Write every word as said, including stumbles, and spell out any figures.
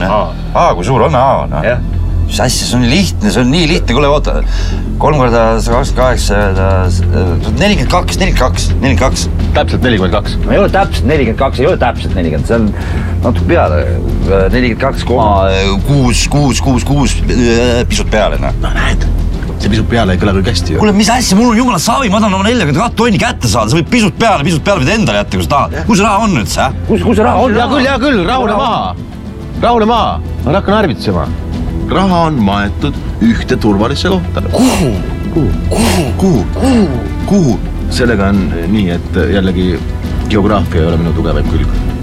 Aa, kui suur on A on? Jah. Mis asja, see on lihtne, see on nii lihtne, kuule, oota. Kolm korda sada kakskümmend kaheksa, nelikümmend kaks, nelikümmend kaks, nelikümmend kaks. Täpselt nelikümmend kaks. No ei ole täpselt nelikümmend kaks, ei ole täpselt nelikümmend, see on natuke peale. nelikümmend kaks koma kuus, kuus, kuus, kuus, pisut peale, noh. No näed, see pisut peale ei kõla küll kästi ju. Kuule, mis asja, mul on jumala savi, ma tahan oma nelikümmend kaks tonni kätte saada, sa võid pisut peale, pisut peale võid endale jätta, kui sa tahad. Kus see raha on nüüd, see? Kus, kus see raha on? Hea küll, hea küll, rahule maha. Rahule maha, ma hakkan arvitsema. Raha on maetud ühte turvalisse kohta. Kuhu? Kuhu? Kuhu? Kuhu? Sellega on nii, et jällegi geograafia ei ole minu tugevaim külg.